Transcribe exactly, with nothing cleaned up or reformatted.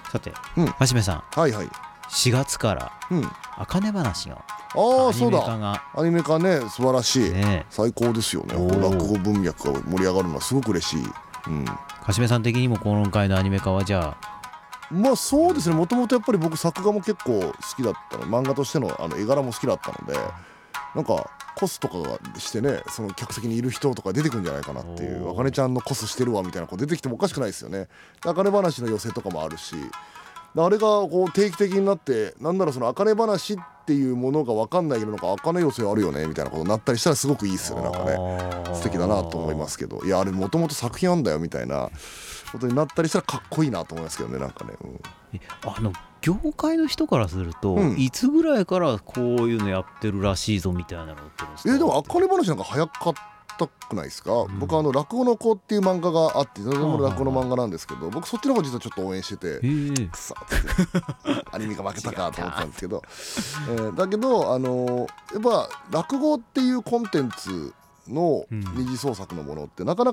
さて、 うん、 はじめさん、 はいはい、 しがつからうん、 あかね話のああそうアニメ化だ、 がアニメ化ね、素晴らしい、 ね、 最高ですよね。 おー落語文脈が盛り上がるのはすごく嬉しい。うん、 はじめさん的にも今回のアニメ化はじゃあ、 まあそうですね、もともとやっぱり僕作画も結構好きだったの、漫画としてのあの絵柄も好きだったので、なんかコスとかがしてね、その客席にいる人とか出てくるんじゃないかなっていう、 おーあかねちゃんのコスしてるわみたいな子出てきてもおかしくないですよね。あかね話の寄せとかもあるし、あれがこう定期的になって、なんならそのあかね話っていうものが分かんないけど、なんかあかね寄せあるよねみたいなことになったりしたらすごくいいですよね。なんかね、素敵だなと思いますけど、いやあれもともと作品あんだよみたいなことになったりしたらかっこいいなと思いますけどね。なんかね、うん、 えあの業界の人からすると、 うん、 いつぐらいからこういうのやってるらしいぞみたいなのってるんですか？ えでもあかね話なんか早かったくないですか、 うん、 僕あの落語の子っていう漫画があって、それも落語のはあはあ漫画なんですけど、僕そっちの方実はちょっと応援してて、 へえくそってアニメが負けたかと思ってたんですけど、えーだけどあのーやっぱ落語っていうコンテンツのうん二次創作のものってなかなか